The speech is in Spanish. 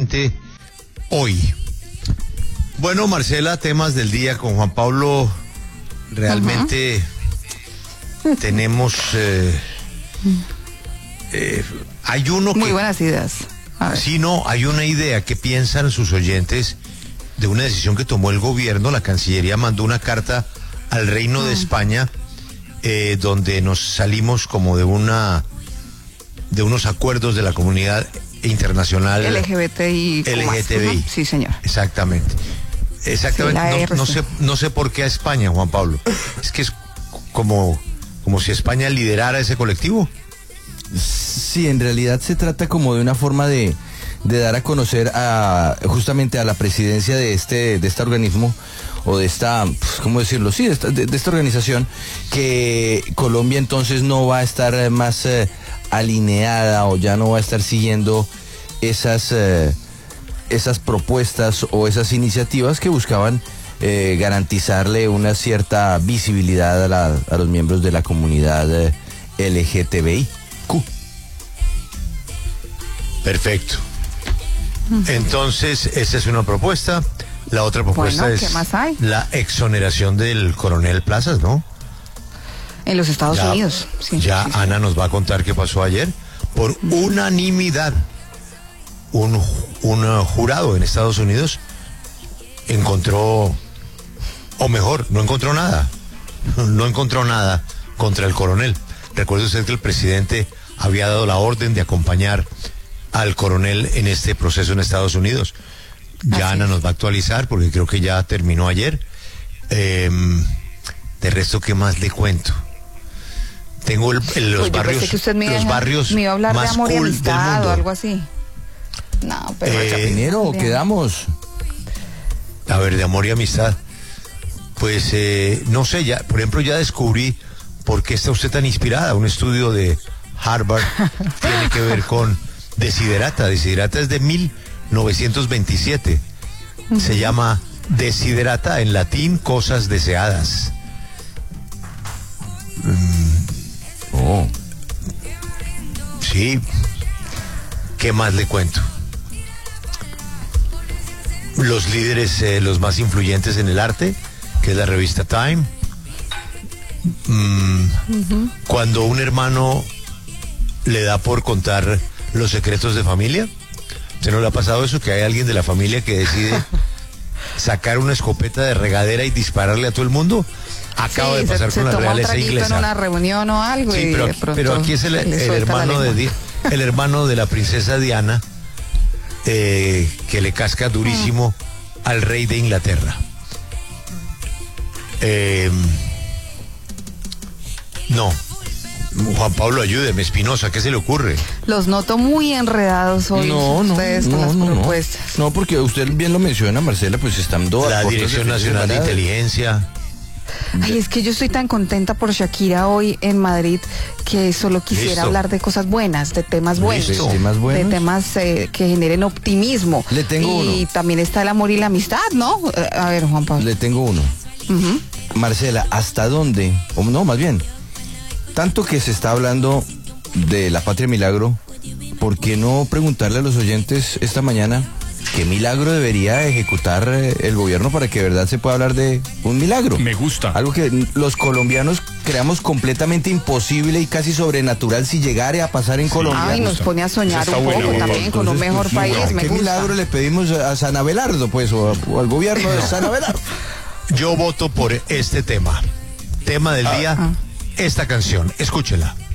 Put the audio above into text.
precisamente hoy. Bueno, Marcela, temas del día con Juan Pablo. Realmente tenemos... hay uno que... Muy buenas ideas. Sí, no, hay una idea que piensan sus oyentes de una decisión que tomó el gobierno. La Cancillería mandó una carta al Reino de España donde nos salimos como de unos acuerdos de la comunidad internacional LGBTI. LGTBI. Sí, señor. Exactamente. Exactamente. Sí, no sé por qué a España, Juan Pablo. Es que es como si España liderara ese colectivo. Sí, en realidad se trata como de una forma de dar a conocer justamente a la presidencia de este organismo, o de esta, ¿cómo decirlo? Sí, de esta organización, que Colombia entonces no va a estar más alineada, o ya no va a estar siguiendo esas propuestas o esas iniciativas que buscaban garantizarle una cierta visibilidad a los miembros de la comunidad LGTBI. Perfecto. Entonces, esa es una propuesta. La otra propuesta es ¿qué más hay? La exoneración del coronel Plazas, ¿no? En los Estados Unidos. Sí, ya sí, Ana nos va a contar qué pasó ayer. Por unanimidad, un jurado en Estados Unidos encontró, o mejor, no encontró nada. No encontró nada contra el coronel. Recuerde usted que el presidente había dado la orden de acompañar al coronel en este proceso en Estados Unidos. Ya Ana nos va a actualizar porque creo que ya terminó ayer. De resto, ¿qué más le cuento? Tengo los barrios me iba a hablar más de amor y cool amistad del mundo. o algo así. No, pero Chapinero, quedamos. A ver, de amor y amistad. Pues no sé, ya, por ejemplo, ya descubrí por qué está usted tan inspirada. Un estudio de Harvard tiene que ver con Desiderata. Desiderata es de 1927. Se llama Desiderata, en latín, cosas deseadas. Sí. ¿Qué más le cuento? Los líderes, los más influyentes en el arte, que es la revista Time. Cuando un hermano le da por contar los secretos de familia, ¿se no le ha pasado eso? Que hay alguien de la familia que decide sacar una escopeta de regadera y dispararle a todo el mundo. Acaba de pasar con la realeza inglesa. En una reunión o algo. Sí, pero aquí es el hermano de la princesa Diana, que le casca durísimo al rey de Inglaterra. No, Juan Pablo, ayúdeme, Espinosa, ¿qué se le ocurre? Los noto muy enredados hoy ustedes con las propuestas. No, porque usted bien lo menciona, Marcela, pues están dos. La Dirección Nacional de Inteligencia. Ay, es que yo estoy tan contenta por Shakira hoy en Madrid que solo quisiera hablar de cosas buenas, de temas buenos, de temas que generen optimismo. Le tengo uno. Y también está el amor y la amistad, ¿no? A ver, Juan Pablo. Le tengo uno. Marcela, ¿hasta dónde? O no, más bien, tanto que se está hablando de la Patria Milagro, ¿por qué no preguntarle a los oyentes esta mañana qué milagro debería ejecutar el gobierno para que de verdad se pueda hablar de un milagro? Me gusta. Algo que los colombianos creamos completamente imposible y casi sobrenatural si llegara a pasar en Colombia. Ay, nos pone a soñar un poco también con un mejor país. ¿Qué milagro le pedimos a San Abelardo, pues, o al gobierno de San Abelardo? Yo voto por este tema. Tema del día, esta canción. Escúchela.